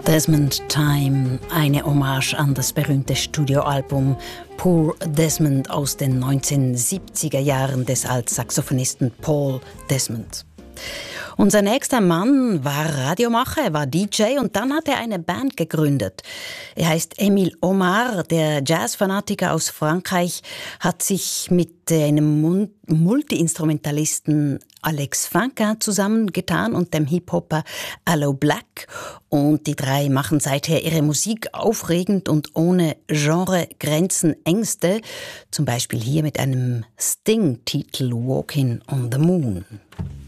Desmond Time, eine Hommage an das berühmte Studioalbum Poor Desmond aus den 1970er Jahren des Altsaxophonisten Paul Desmond. Unser nächster Mann war Radiomacher, er war DJ und dann hat er eine Band gegründet. Er heißt Emile Omar, der Jazzfanatiker aus Frankreich, hat sich mit einem Multi-Instrumentalisten Alex Fincan zusammengetan und dem Hip-Hopper Aloe Blacc. Und die drei machen seither ihre Musik aufregend und ohne Genregrenzen, Ängste. Zum Beispiel hier mit einem Sting-Titel Walking on the Moon.